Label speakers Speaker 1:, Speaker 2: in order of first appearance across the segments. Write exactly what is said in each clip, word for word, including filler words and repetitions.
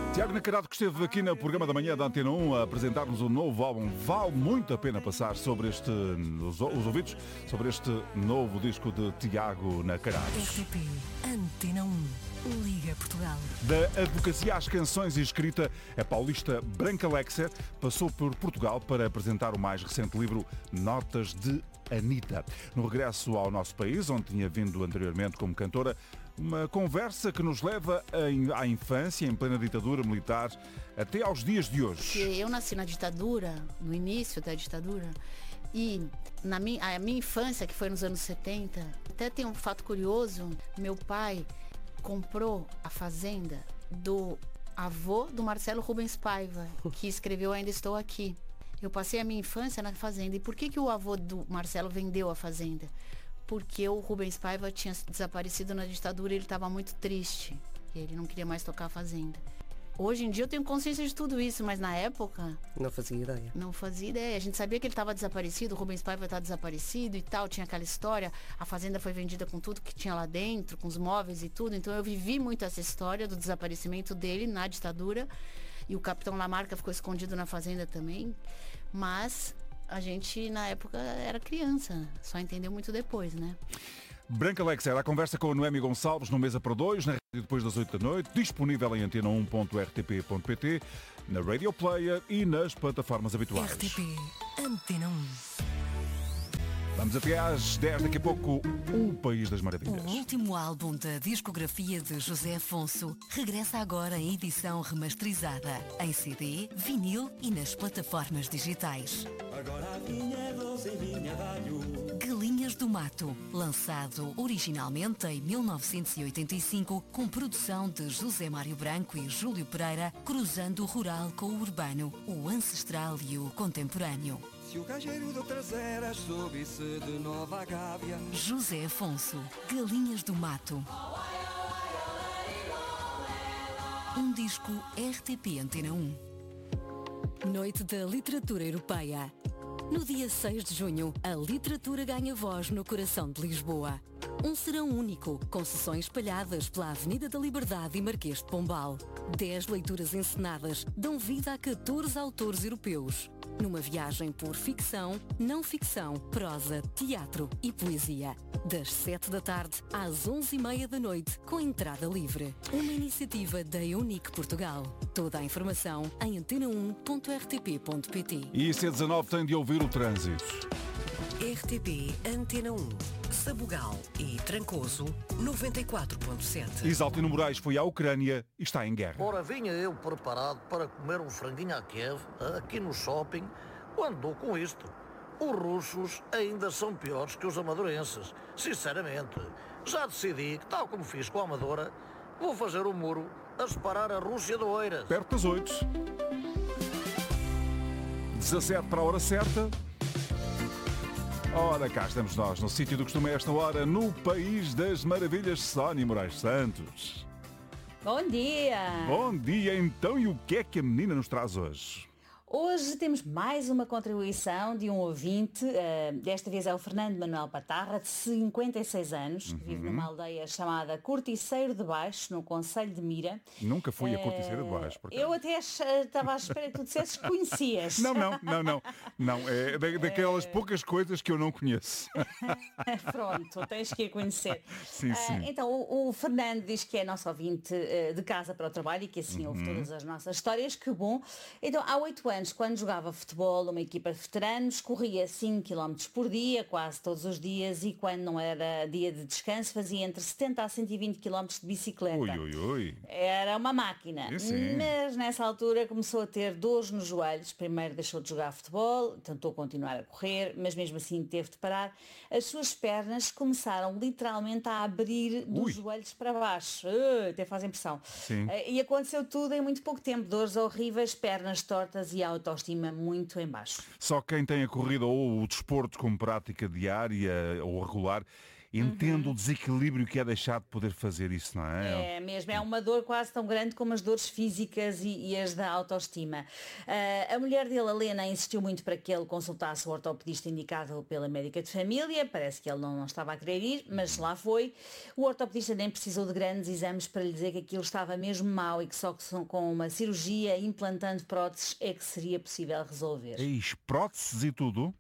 Speaker 1: Tiago Nacarado, que esteve aqui no programa da manhã da Antena um a apresentar-nos um novo álbum. Vale muito a pena passar sobre este, os, os ouvidos, sobre este novo disco de Tiago Nacarado.
Speaker 2: R T P Antena um. Liga Portugal.
Speaker 1: Da advocacia às canções e escrita, a paulista Branca Lexa passou por Portugal para apresentar o mais recente livro Notas de Anitta. No regresso ao nosso país, onde tinha vindo anteriormente como cantora, uma conversa que nos leva à infância, em plena ditadura militar, até aos dias de hoje.
Speaker 3: Eu nasci na ditadura, no início da ditadura, e na minha, a minha infância, que foi nos anos setenta, até tem um fato curioso, meu pai comprou a fazenda do avô do Marcelo Rubens Paiva, que escreveu Ainda Estou Aqui. Eu passei a minha infância na fazenda. E por que que o avô do Marcelo vendeu a fazenda? Porque o Rubens Paiva tinha desaparecido na ditadura e ele estava muito triste. E ele não queria mais tocar a fazenda. Hoje em dia eu tenho consciência de tudo isso, mas na época...
Speaker 4: Não fazia ideia.
Speaker 3: Não fazia ideia. A gente sabia que ele estava desaparecido, o Rubens Paiva estava desaparecido e tal, tinha aquela história. A fazenda foi vendida com tudo que tinha lá dentro, com os móveis e tudo. Então eu vivi muito essa história do desaparecimento dele na ditadura. E o Capitão Lamarca ficou escondido na fazenda também. Mas a gente, na época, era criança. Só entendeu muito depois, né?
Speaker 1: Branca Lexa era a conversa com a Noemi Gonçalves no Mesa para Dois, na rádio depois das oito da noite, disponível em antena um ponto r t p ponto p t, na Radio Player e nas plataformas habituais.
Speaker 2: R T P Antena um.
Speaker 1: Vamos até às dez, daqui a pouco, O País das Maravilhas.
Speaker 2: O último álbum da discografia de José Afonso regressa agora em edição remasterizada, em C D, vinil e nas plataformas digitais.
Speaker 5: Agora a vinhedos em vinha dalho.
Speaker 2: Galinhas do Mato, lançado originalmente em mil novecentos e oitenta e cinco, com produção de José Mário Branco e Júlio Pereira, cruzando o rural com o urbano, o ancestral e o contemporâneo.
Speaker 5: Se o gajeiro de traseiras subisse de Nova Gávea.
Speaker 2: José Afonso, Galinhas do Mato. Um disco R T P Antena um. Noite da Literatura Europeia. No dia seis de junho, a literatura ganha voz no coração de Lisboa. Um serão único, com sessões espalhadas pela Avenida da Liberdade e Marquês de Pombal. Dez leituras encenadas dão vida a catorze autores europeus. Numa viagem por ficção, não ficção, prosa, teatro e poesia. Das sete da tarde às onze e meia da noite, com entrada livre. Uma iniciativa da Eunic Portugal. Toda a informação em antena um ponto r t p ponto p t.
Speaker 1: E C dezanove tem de ouvir o trânsito.
Speaker 6: R T P Antena um. Sabugal e Trancoso noventa e quatro ponto sete.
Speaker 1: Isaltino Moraes foi à Ucrânia e está em guerra.
Speaker 7: Ora, vinha eu preparado para comer um franguinho à Kiev, aqui no shopping, quando dou com isto. Os russos ainda são piores que os amadorenses. Sinceramente, já decidi que, tal como fiz com a Amadora, vou fazer o muro a separar a Rússia de Oeiras.
Speaker 1: Perto das oito. dezassete para a hora certa. Ora, cá estamos nós, no sítio do costume a esta hora, no País das Maravilhas, Sónia Moraes Santos.
Speaker 8: Bom dia!
Speaker 1: Bom dia, então, e o que é que a menina nos traz hoje?
Speaker 8: Hoje temos mais uma contribuição de um ouvinte, uh, desta vez é o Fernando Manuel Patarra, de cinquenta e seis anos, que vive numa aldeia chamada Corticeiro de Baixo, no concelho de Mira.
Speaker 1: Nunca fui a Corticeiro de Baixo.
Speaker 8: Uh, eu até estava à espera que tu dissesses que conhecias.
Speaker 1: Não, não, não, não. Não, é da, daquelas poucas coisas que eu não conheço.
Speaker 8: Pronto, tens que a conhecer.
Speaker 1: Sim, sim.
Speaker 8: Uh, então, o, o Fernando diz que é nosso ouvinte uh, de casa para o trabalho e que assim ouve todas as nossas histórias, que bom. Então, há oito anos, quando jogava futebol, uma equipa de veteranos, corria cinco quilómetros por dia, quase todos os dias, e quando não era dia de descanso, fazia entre setenta a cento e vinte quilómetros de bicicleta.
Speaker 1: Ui, ui, ui.
Speaker 8: Era uma máquina. Mas nessa altura começou a ter dores nos joelhos. Primeiro deixou de jogar futebol, tentou continuar a correr, mas mesmo assim teve de parar. As suas pernas começaram literalmente a abrir dos
Speaker 1: ui.
Speaker 8: joelhos para baixo. Uh, até faz impressão.
Speaker 1: Sim.
Speaker 8: Uh, e aconteceu tudo em muito pouco tempo. Dores horríveis, pernas tortas e autoestima muito em baixo.
Speaker 1: Só quem tem a corrida ou o desporto como prática diária ou regular entendo
Speaker 8: Uhum.
Speaker 1: o desequilíbrio que é deixar de poder fazer isso, não é?
Speaker 8: É mesmo, é uma dor quase tão grande como as dores físicas e, e as da autoestima. Uh, a mulher dele, a Lena, insistiu muito para que ele consultasse o ortopedista indicado pela médica de família. Parece que ele não, não estava a querer ir, mas lá foi. O ortopedista nem precisou de grandes exames para lhe dizer que aquilo estava mesmo mau e que só com uma cirurgia implantando próteses é que seria possível resolver.
Speaker 1: Eis, próteses e tudo?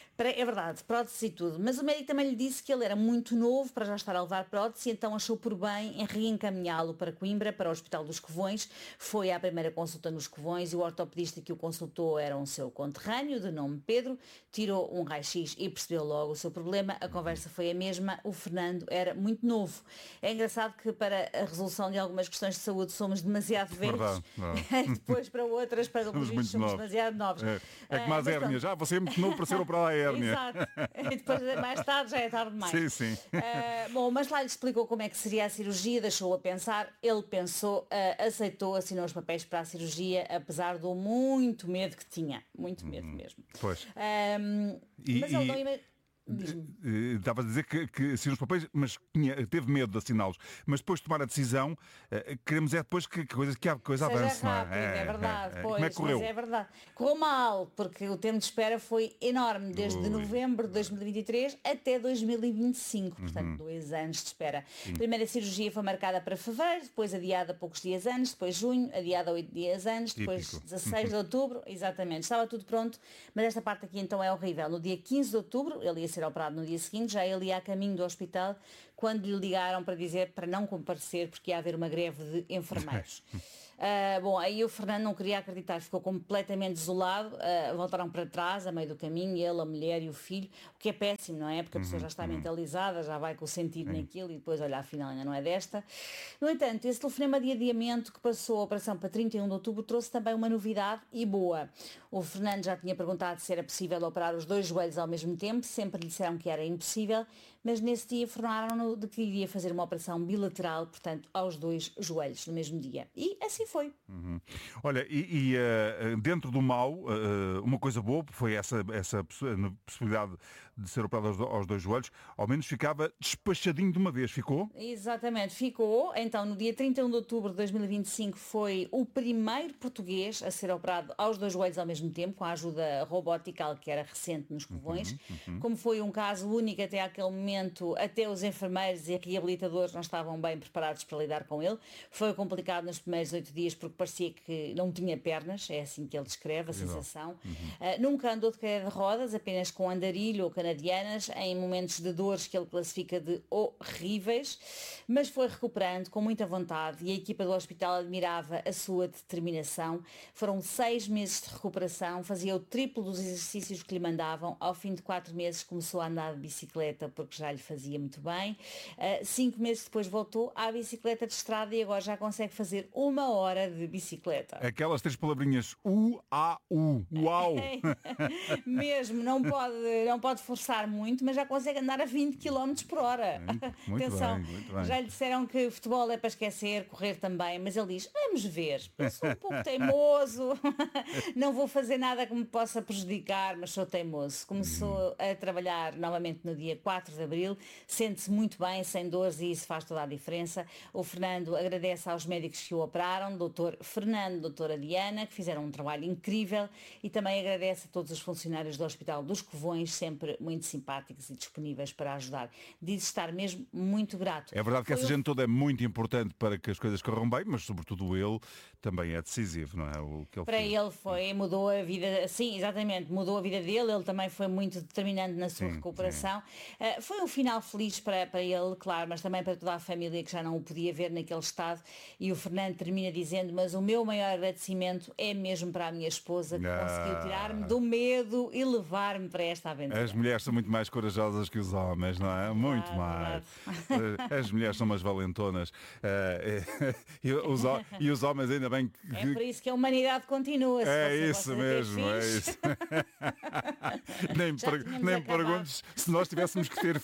Speaker 8: É verdade, prótese e tudo. Mas o médico também lhe disse que ele era muito novo para já estar a levar prótese, e então achou por bem em reencaminhá-lo para Coimbra, para o Hospital dos Covões. Foi à primeira consulta nos Covões e o ortopedista que o consultou era um seu conterrâneo, de nome Pedro. Tirou um raio-x e percebeu logo o seu problema. A conversa foi a mesma. O Fernando era muito novo. É engraçado que para a resolução de algumas questões de saúde somos demasiado velhos.
Speaker 1: Verdade, verdade.
Speaker 8: E depois para outras, para
Speaker 1: Somos
Speaker 8: os
Speaker 1: muito
Speaker 8: somos
Speaker 1: novos.
Speaker 8: demasiado novos.
Speaker 1: É, é como
Speaker 8: Ah,
Speaker 1: as
Speaker 8: mas
Speaker 1: hérnias. Já, você é muito novo para ser operado à hérnia.
Speaker 8: Exato. E depois, mais tarde, já é tarde demais.
Speaker 1: Sim, sim.
Speaker 8: Uh, bom, mas lá lhe explicou como é que seria a cirurgia, deixou-o a pensar, ele pensou, uh, aceitou, assinou os papéis para a cirurgia, apesar do muito medo que tinha. Muito medo mesmo.
Speaker 1: Pois.
Speaker 8: Um,
Speaker 1: E-
Speaker 8: mas ele
Speaker 1: e-
Speaker 8: não ima- Diz-me.
Speaker 1: Eh, Estava a dizer que, que assinou os papéis, mas tinha, teve medo de assiná-los. Mas depois de tomar a decisão, eh, queremos é depois que, que, coisa, que a coisa
Speaker 8: Seja
Speaker 1: avance, não é?
Speaker 8: rápido, é, verdade,
Speaker 1: é.
Speaker 8: pois,
Speaker 1: Como é que correu?
Speaker 8: mas é verdade. Correu mal, porque o tempo de espera foi enorme, desde
Speaker 1: Ui.
Speaker 8: novembro de dois mil e vinte e três até dois mil e vinte e cinco, portanto,
Speaker 1: Uhum.
Speaker 8: dois anos de espera. A primeira cirurgia foi marcada para fevereiro, depois adiada poucos dias antes, depois junho, adiada oito dias antes, depois
Speaker 1: Típico.
Speaker 8: dezasseis de outubro, exatamente, estava tudo pronto, mas esta parte aqui então é horrível. No dia quinze de outubro, ele ia ser operado no dia seguinte, já ele ia a caminho do hospital, quando lhe ligaram para dizer para não comparecer, porque ia haver uma greve de enfermeiros. Uh, bom, aí o Fernando não queria acreditar, ficou completamente desolado, uh, voltaram para trás, a meio do caminho, ele, a mulher e o filho, o que é péssimo, não é? Porque a pessoa já está mentalizada, já vai com o sentido naquilo e depois, olha, afinal ainda não é desta. No entanto, esse telefonema de adiamento que passou a operação para trinta e um de outubro trouxe também uma novidade e boa. O Fernando já tinha perguntado se era possível operar os dois joelhos ao mesmo tempo, sempre lhe disseram que era impossível, mas nesse dia informaram-no de que iria fazer uma operação bilateral, portanto, aos dois joelhos no mesmo dia. E assim foi.
Speaker 1: Uhum. Olha, e, e, eh, dentro do mal, eh, uma coisa boa foi essa, essa possi- possibilidade de ser operado aos, do- aos dois joelhos, ao menos ficava despachadinho de uma vez, ficou?
Speaker 8: Exatamente, ficou. Então, no dia trinta e um de outubro de dois mil e vinte e cinco foi o primeiro português a ser operado aos dois joelhos ao mesmo tempo, com a ajuda robótica que era recente nos Covões. Como foi um caso único até aquele momento, até os enfermeiros e reabilitadores não estavam bem preparados para lidar com ele. Foi complicado nos primeiros oito dias porque parecia que não tinha pernas, é assim que ele descreve a sensação. Uh, nunca andou de cadeira de rodas, apenas com andarilho ou canadianas, em momentos de dores que ele classifica de horríveis, mas foi recuperando com muita vontade e a equipa do hospital admirava a sua determinação. Foram seis meses de recuperação, fazia o triplo dos exercícios que lhe mandavam. Ao fim de quatro meses começou a andar de bicicleta porque já lhe fazia muito bem. Uh, cinco meses depois voltou à bicicleta de estrada e agora já consegue fazer uma hora de bicicleta.
Speaker 1: Aquelas três palavrinhas U A U. Uau!
Speaker 8: Mesmo, não pode, não pode forçar muito, mas já consegue andar a vinte quilómetros por hora.
Speaker 1: Muito
Speaker 8: Atenção,
Speaker 1: bem, muito bem.
Speaker 8: já lhe disseram que futebol é para esquecer, correr também, mas ele diz, vamos ver, eu sou um pouco teimoso, não vou fazer nada que me possa prejudicar, mas sou teimoso. Começou a trabalhar novamente no dia quatro de abril, sente-se muito bem, sem dores, e isso faz toda a diferença. O Fernando agradece aos médicos que o operaram, doutor Fernando, doutora Diana, que fizeram um trabalho incrível, e também agradece a todos os funcionários do Hospital dos Covões, sempre muito simpáticos e disponíveis para ajudar. Diz estar mesmo muito grato.
Speaker 1: É verdade que
Speaker 8: Foi
Speaker 1: essa
Speaker 8: o-
Speaker 1: gente toda é muito importante para que as coisas corram bem, mas sobretudo ele também é decisivo, não é? O que ele
Speaker 8: Para
Speaker 1: fez.
Speaker 8: ele foi, mudou a vida, sim, exatamente, mudou a vida dele, ele também foi muito determinante na sua
Speaker 1: Sim,
Speaker 8: recuperação. Uh, foi um final feliz para, para ele, claro, mas também para toda a família que já não o podia ver naquele estado. E o Fernando termina dizendo, mas o meu maior agradecimento é mesmo para a minha esposa, que
Speaker 1: Ah.
Speaker 8: conseguiu tirar-me do medo e levar-me para esta aventura.
Speaker 1: As mulheres são muito mais corajosas que os homens, não é? Muito
Speaker 8: Ah,
Speaker 1: mais. Eh, As mulheres são umas valentonas. Eh, eh, e, os, ho- e os homens ainda bem que...
Speaker 8: É por isso que a humanidade continua. se
Speaker 1: É
Speaker 8: você
Speaker 1: isso
Speaker 8: gosta de ter
Speaker 1: mesmo, é
Speaker 8: filhos.
Speaker 1: isso. nem
Speaker 8: Já
Speaker 1: per-
Speaker 8: tínhamos
Speaker 1: nem
Speaker 8: acabado.
Speaker 1: perguntes se nós tivéssemos que ter filhos.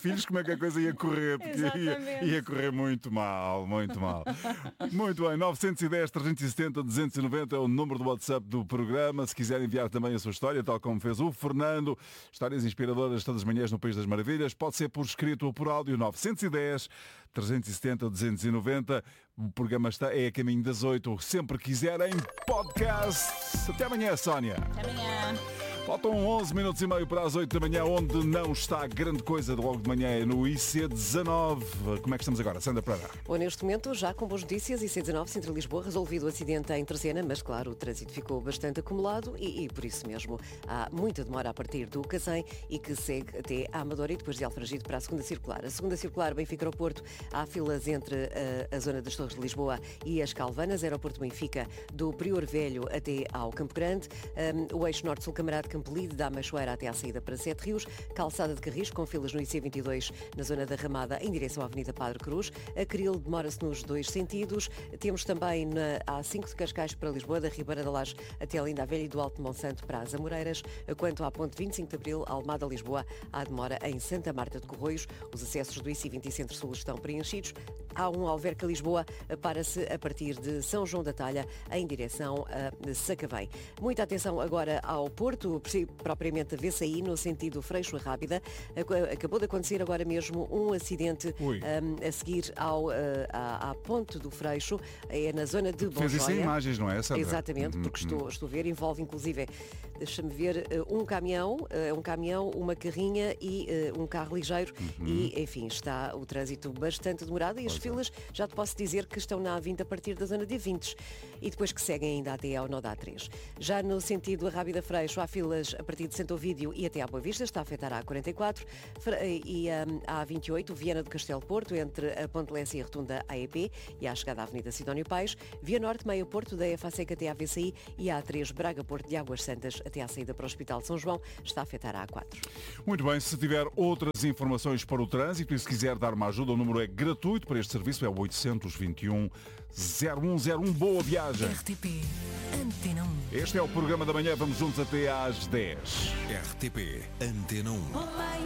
Speaker 1: filhos, como é que a coisa ia correr? Porque ia, ia correr muito mal, muito mal. Muito bem, nove um zero, trezentos e setenta, duzentos e noventa é o número do WhatsApp do programa. Se quiser enviar também a sua história, tal como fez o Fernando, histórias inspiradoras todas as manhãs no País das Maravilhas, pode ser por escrito ou por áudio. Nove um zero, trezentos e setenta, duzentos e noventa. O programa está, é a caminho das oito. Sempre quiserem, podcast. Até amanhã, Sónia.
Speaker 8: Até amanhã.
Speaker 1: Faltam onze minutos e meio para as oito da manhã, onde não está grande coisa de logo de manhã, é no I C dezanove. Como é que estamos agora, Sandra Pereira?
Speaker 6: Bom, neste momento, já com boas notícias, I C dezanove, Centro Lisboa, resolvido o acidente em Terceira, mas claro, o trânsito ficou bastante acumulado e, e por isso mesmo há muita demora a partir do Cazém e que segue até à Amadora e depois de Alfragide para a segunda circular. A segunda circular, Benfica Aeroporto, há filas entre a, a zona das Torres de Lisboa e as Calvanas, Aeroporto Benfica, do Prior Velho até ao Campo Grande, um, o eixo Norte-Sul Camarade Campolide, da Machoeira até à saída para Sete Rios, calçada de Carris com filas no I C vinte e dois na zona da Ramada em direção à Avenida Padre Cruz. A Cril demora-se nos dois sentidos. Temos também na A cinco de Cascais para Lisboa, da Ribeira da Laje até a Linda Velha e do Alto Monsanto para as Amoreiras. Quanto à ponte vinte e cinco de Abril, Almada Lisboa, há demora em Santa Marta de Corroios. Os acessos do I C vinte e Centro-Sul estão preenchidos. Há um Alverca Lisboa, para-se a partir de São João da Talha em direção a Sacavém. Muita atenção agora ao Porto, propriamente a V C I, no sentido Freixo Rábida. Acabou de acontecer agora mesmo um acidente um, a seguir ao, à, à ponte do Freixo, é na zona de Bonjoia.
Speaker 1: Fez isso em imagens, não é, Sandra?
Speaker 6: Exatamente, porque uhum. estou, estou a ver, envolve inclusive, deixa-me ver, um caminhão, um caminhão, uma carrinha e uh, um carro ligeiro uhum. e, enfim, está o trânsito bastante demorado e as pois filas, é. já te posso dizer que estão na A vinte a partir da zona de Vintes e depois que seguem ainda até ao nó da A três. Já no sentido a Rábida Freixo, há filas a partir de Santo Ovídio e até à Boa Vista, está a afetar a A quarenta e quatro e um, a A vinte e oito, Viana do Castelo Porto, entre a Ponte Lessa e a Rotunda A E P e à chegada à Avenida Sidónio Pais, Via Norte, Meio Porto, da E F A SEC até à V C I e a A três, Braga Porto de Águas Santas até à saída para o Hospital São João, está a afetar a A quatro.
Speaker 1: Muito bem, se tiver outras informações para o trânsito e se quiser dar uma ajuda, o número é gratuito para este serviço, é o oitocentos e vinte e um, zero um zero um. Boa viagem!
Speaker 2: R T P Antena um.
Speaker 1: Este é o programa da manhã, vamos juntos até às dez.
Speaker 4: R T P Antena um.